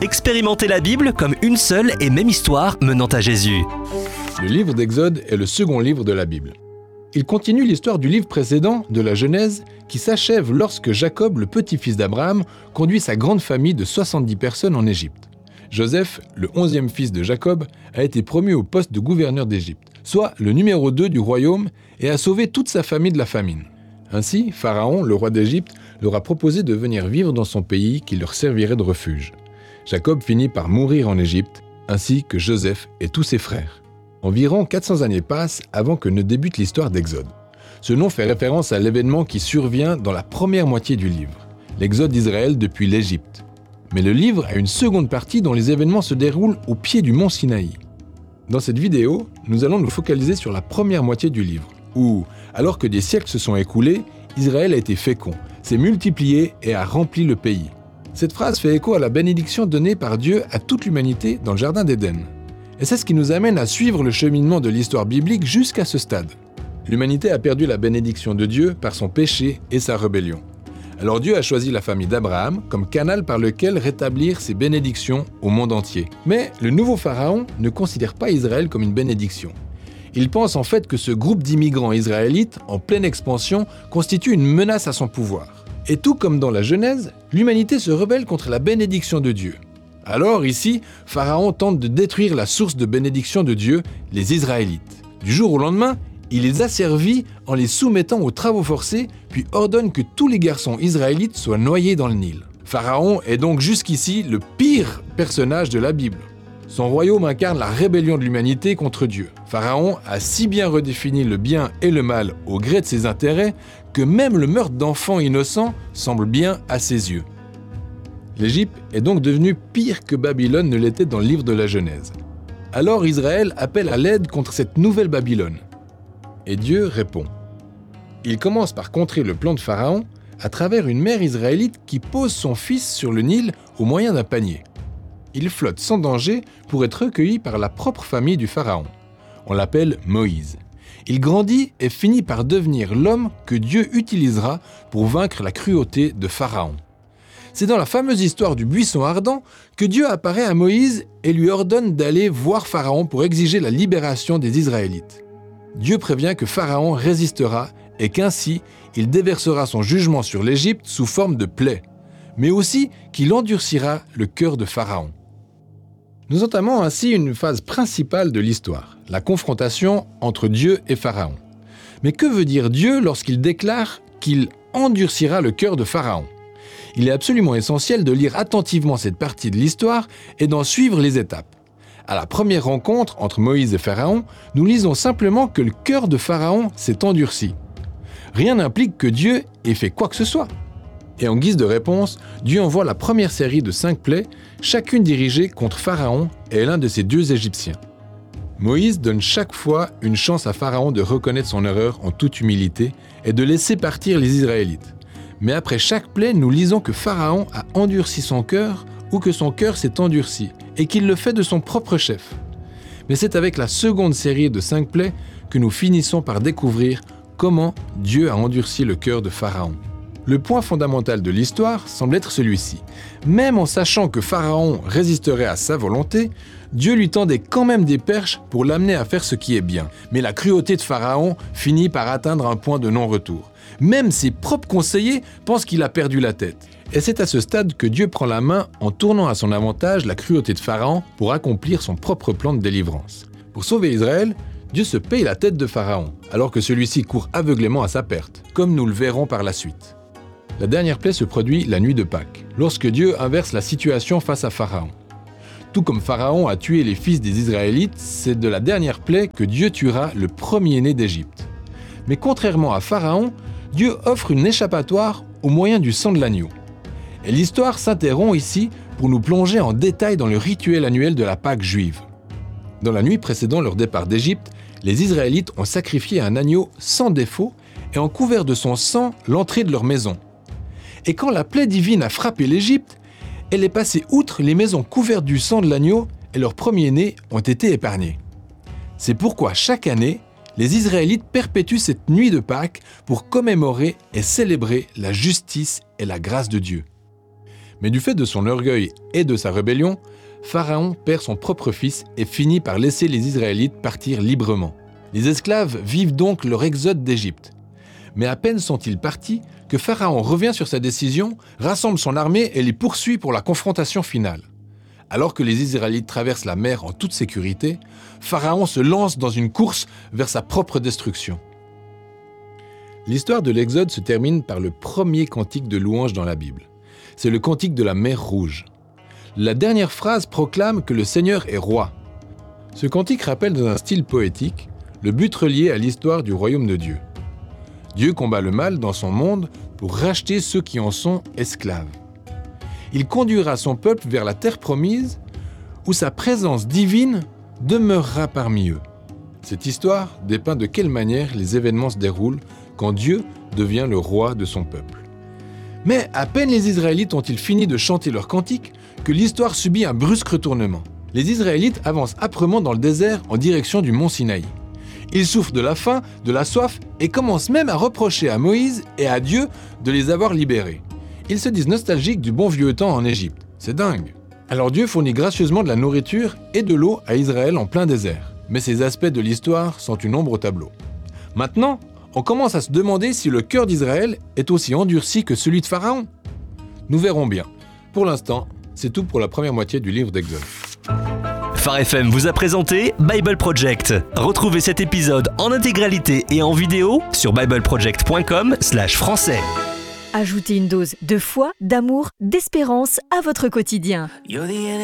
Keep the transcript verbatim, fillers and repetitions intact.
Expérimentez la Bible comme une seule et même histoire menant à Jésus. Le livre d'Exode est le second livre de la Bible. Il continue l'histoire du livre précédent, de la Genèse, qui s'achève lorsque Jacob, le petit-fils d'Abraham, conduit sa grande famille de soixante-dix personnes en Égypte. Joseph, le onzième fils de Jacob, a été promu au poste de gouverneur d'Égypte, soit le numéro deux du royaume, et a sauvé toute sa famille de la famine. Ainsi, Pharaon, le roi d'Égypte, leur a proposé de venir vivre dans son pays qui leur servirait de refuge. Jacob finit par mourir en Égypte, ainsi que Joseph et tous ses frères. Environ quatre cents années passent avant que ne débute l'histoire d'Exode. Ce nom fait référence à l'événement qui survient dans la première moitié du livre, l'Exode d'Israël depuis l'Égypte. Mais le livre a une seconde partie dont les événements se déroulent au pied du mont Sinaï. Dans cette vidéo, nous allons nous focaliser sur la première moitié du livre, où, alors que des siècles se sont écoulés, Israël a été fécond, s'est multiplié et a rempli le pays. Cette phrase fait écho à la bénédiction donnée par Dieu à toute l'humanité dans le Jardin d'Éden. Et c'est ce qui nous amène à suivre le cheminement de l'histoire biblique jusqu'à ce stade. L'humanité a perdu la bénédiction de Dieu par son péché et sa rébellion. Alors Dieu a choisi la famille d'Abraham comme canal par lequel rétablir ses bénédictions au monde entier. Mais le nouveau pharaon ne considère pas Israël comme une bénédiction. Il pense en fait que ce groupe d'immigrants israélites en pleine expansion constitue une menace à son pouvoir. Et tout comme dans la Genèse, l'humanité se rebelle contre la bénédiction de Dieu. Alors ici, Pharaon tente de détruire la source de bénédiction de Dieu, les Israélites. Du jour au lendemain, il les asservit en les soumettant aux travaux forcés, puis ordonne que tous les garçons israélites soient noyés dans le Nil. Pharaon est donc jusqu'ici le pire personnage de la Bible. Son royaume incarne la rébellion de l'humanité contre Dieu. Pharaon a si bien redéfini le bien et le mal au gré de ses intérêts que même le meurtre d'enfants innocents semble bien à ses yeux. L'Égypte est donc devenue pire que Babylone ne l'était dans le livre de la Genèse. Alors Israël appelle à l'aide contre cette nouvelle Babylone. Et Dieu répond. Il commence par contrer le plan de Pharaon à travers une mère israélite qui pose son fils sur le Nil au moyen d'un panier. Il flotte sans danger pour être recueilli par la propre famille du Pharaon. On l'appelle Moïse. Il grandit et finit par devenir l'homme que Dieu utilisera pour vaincre la cruauté de Pharaon. C'est dans la fameuse histoire du buisson ardent que Dieu apparaît à Moïse et lui ordonne d'aller voir Pharaon pour exiger la libération des Israélites. Dieu prévient que Pharaon résistera et qu'ainsi il déversera son jugement sur l'Égypte sous forme de plaie, mais aussi qu'il endurcira le cœur de Pharaon. Nous entamons ainsi une phase principale de l'histoire, la confrontation entre Dieu et Pharaon. Mais que veut dire Dieu lorsqu'il déclare qu'il endurcira le cœur de Pharaon ? Il est absolument essentiel de lire attentivement cette partie de l'histoire et d'en suivre les étapes. À la première rencontre entre Moïse et Pharaon, nous lisons simplement que le cœur de Pharaon s'est endurci. Rien n'implique que Dieu ait fait quoi que ce soit. Et en guise de réponse, Dieu envoie la première série de cinq plaies, chacune dirigée contre Pharaon et l'un de ses dieux égyptiens. Moïse donne chaque fois une chance à Pharaon de reconnaître son erreur en toute humilité et de laisser partir les Israélites. Mais après chaque plaie, nous lisons que Pharaon a endurci son cœur ou que son cœur s'est endurci et qu'il le fait de son propre chef. Mais c'est avec la seconde série de cinq plaies que nous finissons par découvrir comment Dieu a endurci le cœur de Pharaon. Le point fondamental de l'histoire semble être celui-ci. Même en sachant que Pharaon résisterait à sa volonté, Dieu lui tendait quand même des perches pour l'amener à faire ce qui est bien. Mais la cruauté de Pharaon finit par atteindre un point de non-retour. Même ses propres conseillers pensent qu'il a perdu la tête. Et c'est à ce stade que Dieu prend la main en tournant à son avantage la cruauté de Pharaon pour accomplir son propre plan de délivrance. Pour sauver Israël, Dieu se paye la tête de Pharaon, alors que celui-ci court aveuglément à sa perte, comme nous le verrons par la suite. La dernière plaie se produit la nuit de Pâques, lorsque Dieu inverse la situation face à Pharaon. Tout comme Pharaon a tué les fils des Israélites, c'est de la dernière plaie que Dieu tuera le premier-né d'Égypte. Mais contrairement à Pharaon, Dieu offre une échappatoire au moyen du sang de l'agneau. Et l'histoire s'interrompt ici pour nous plonger en détail dans le rituel annuel de la Pâque juive. Dans la nuit précédant leur départ d'Égypte, les Israélites ont sacrifié un agneau sans défaut et ont couvert de son sang l'entrée de leur maison. Et quand la plaie divine a frappé l'Égypte, elle est passée outre les maisons couvertes du sang de l'agneau et leurs premiers-nés ont été épargnés. C'est pourquoi chaque année, les Israélites perpétuent cette nuit de Pâques pour commémorer et célébrer la justice et la grâce de Dieu. Mais du fait de son orgueil et de sa rébellion, Pharaon perd son propre fils et finit par laisser les Israélites partir librement. Les esclaves vivent donc leur exode d'Égypte. Mais à peine sont-ils partis que Pharaon revient sur sa décision, rassemble son armée et les poursuit pour la confrontation finale. Alors que les Israélites traversent la mer en toute sécurité, Pharaon se lance dans une course vers sa propre destruction. L'histoire de l'Exode se termine par le premier cantique de louange dans la Bible. C'est le cantique de la mer Rouge. La dernière phrase proclame que le Seigneur est roi. Ce cantique rappelle dans un style poétique le but relié à l'histoire du royaume de Dieu. Dieu combat le mal dans son monde pour racheter ceux qui en sont esclaves. Il conduira son peuple vers la terre promise où sa présence divine demeurera parmi eux. Cette histoire dépeint de quelle manière les événements se déroulent quand Dieu devient le roi de son peuple. Mais à peine les Israélites ont-ils fini de chanter leur cantique que l'histoire subit un brusque retournement. Les Israélites avancent âprement dans le désert en direction du mont Sinaï. Ils souffrent de la faim, de la soif et commencent même à reprocher à Moïse et à Dieu de les avoir libérés. Ils se disent nostalgiques du bon vieux temps en Égypte. C'est dingue. Alors Dieu fournit gracieusement de la nourriture et de l'eau à Israël en plein désert. Mais ces aspects de l'histoire sont une ombre au tableau. Maintenant, on commence à se demander si le cœur d'Israël est aussi endurci que celui de Pharaon. Nous verrons bien. Pour l'instant, c'est tout pour la première moitié du livre d'Exode. Phare F M vous a présenté Bible Project. Retrouvez cet épisode en intégralité et en vidéo sur bible project point com slash français. Ajoutez une dose de foi, d'amour, d'espérance à votre quotidien.